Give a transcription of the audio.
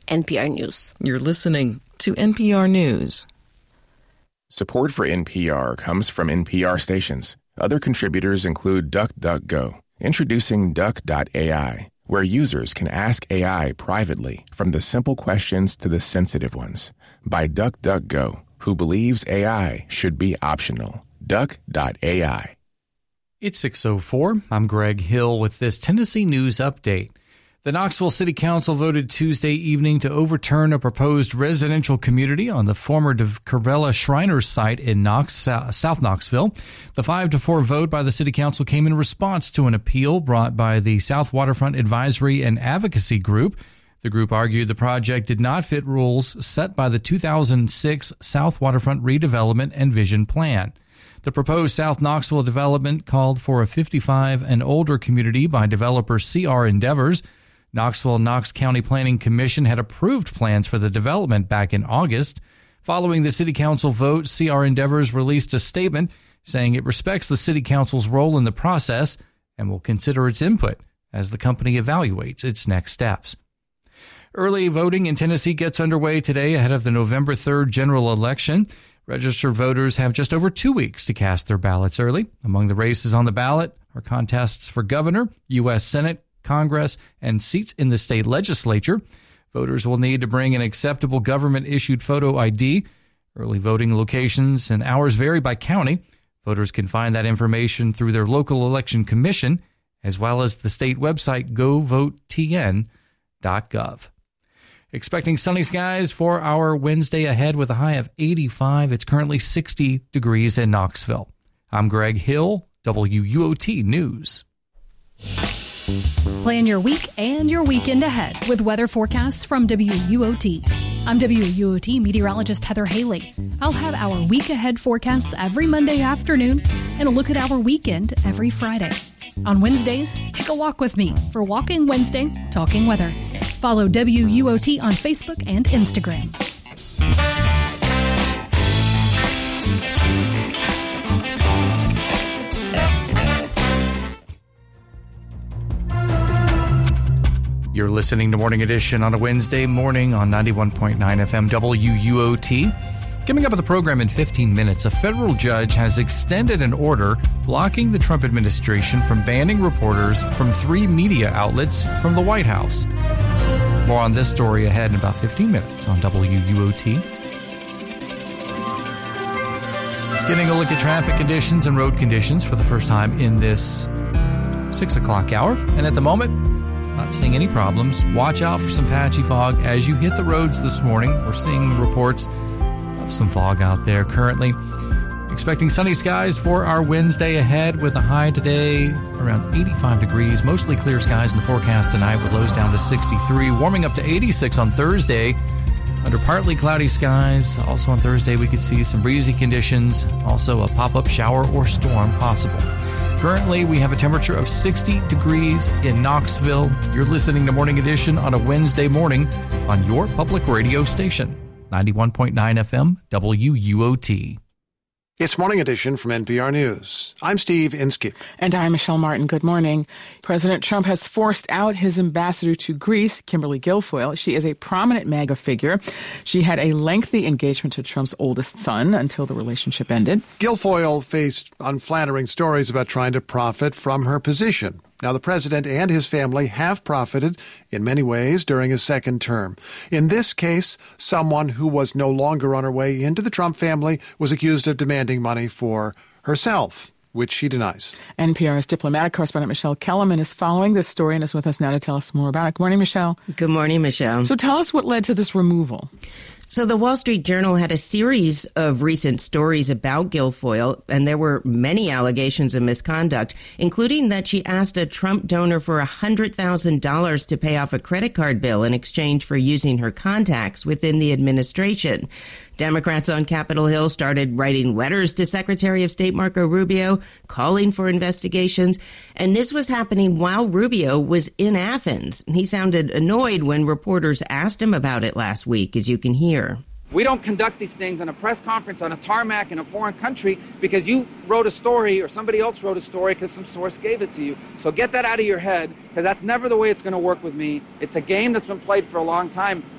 NPR News. You're listening to NPR News. Support for NPR comes from NPR stations. Other contributors include DuckDuckGo, introducing Duck.ai, where users can ask AI privately from the simple questions to the sensitive ones. By DuckDuckGo, who believes AI should be optional. Duck.ai. It's 6:04. I'm Greg Hill with this Tennessee News Update. The Knoxville City Council voted Tuesday evening to overturn a proposed residential community on the former Corvella Shriners site in South Knoxville. The 5-4 vote by the City Council came in response to an appeal brought by the South Waterfront Advisory and Advocacy Group. The group argued the project did not fit rules set by the 2006 South Waterfront Redevelopment and Vision Plan. The proposed South Knoxville development called for a 55 and older community by developer CR Endeavors. Knoxville and Knox County Planning Commission had approved plans for the development back in August. Following the City Council vote, CR Endeavors released a statement saying it respects the City Council's role in the process and will consider its input as the company evaluates its next steps. Early voting in Tennessee gets underway today ahead of the November 3rd general election. Registered voters have just over 2 weeks to cast their ballots early. Among the races on the ballot are contests for governor, U.S. Senate, Congress, and seats in the state legislature. Voters will need to bring an acceptable government-issued photo ID. Early voting locations and hours vary by county. Voters can find that information through their local election commission, as well as the state website govotn.gov. Expecting sunny skies for our Wednesday ahead with a high of 85. It's currently 60 degrees in Knoxville. I'm Greg Hill, WUOT News. Plan your week and your weekend ahead with weather forecasts from WUOT. I'm WUOT meteorologist Heather Haley. I'll have our week ahead forecasts every Monday afternoon and a look at our weekend every Friday. On Wednesdays, take a walk with me for Walking Wednesday, Talking Weather. Follow WUOT on Facebook and Instagram. You're listening to Morning Edition on a Wednesday morning on 91.9 FM WUOT. Coming up at the program in 15 minutes, a federal judge has extended an order blocking the Trump administration from banning reporters from 3 media outlets from the White House. More on this story ahead in about 15 minutes on WUOT. Getting a look at traffic conditions and road conditions for the first time in this 6 o'clock hour. And at the moment, not seeing any problems. Watch out for some patchy fog as you hit the roads this morning. We're seeing reports of some fog out there currently. Expecting sunny skies for our Wednesday ahead with a high today around 85 degrees. Mostly clear skies in the forecast tonight with lows down to 63. Warming up to 86 on Thursday under partly cloudy skies. Also on Thursday we could see some breezy conditions. Also a pop-up shower or storm possible. Currently, we have a temperature of 60 degrees in Knoxville. You're listening to Morning Edition on a Wednesday morning on your public radio station, 91.9 FM WUOT. It's Morning Edition from NPR News. I'm Steve Inskeep. And I'm Michelle Martin. Good morning. President Trump has forced out his ambassador to Greece, Kimberly Guilfoyle. She is a prominent MAGA figure. She had a lengthy engagement to Trump's oldest son until the relationship ended. Guilfoyle faced unflattering stories about trying to profit from her position. Now, the president and his family have profited in many ways during his second term. In this case, someone who was no longer on her way into the Trump family was accused of demanding money for herself, which she denies. NPR's diplomatic correspondent Michelle Kellerman is following this story and is with us now to tell us more about it. Good morning, Michelle. Good morning, Michelle. So tell us what led to this removal. So the Wall Street Journal had a series of recent stories about Guilfoyle, and there were many allegations of misconduct, including that she asked a Trump donor for $100,000 to pay off a credit card bill in exchange for using her contacts within the administration. Democrats on Capitol Hill started writing letters to Secretary of State Marco Rubio, calling for investigations. And this was happening while Rubio was in Athens. He sounded annoyed when reporters asked him about it last week, as you can hear. We don't conduct these things on a press conference on a tarmac in a foreign country because you wrote a story or somebody else wrote a story because some source gave it to you. So get that out of your head, because that's never the way it's going to work with me. It's a game that's been played for a long time.